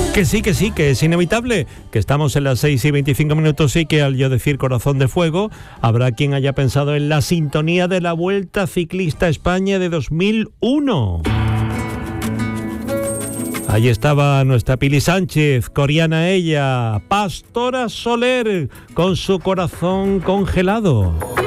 Que sí, que es inevitable, que estamos en las 6:25 y que al yo decir Corazón de Fuego, habrá quien haya pensado en la sintonía de la Vuelta Ciclista a España de 2001. Ahí estaba nuestra Pili Sánchez, coreana ella, Pastora Soler, con su corazón congelado.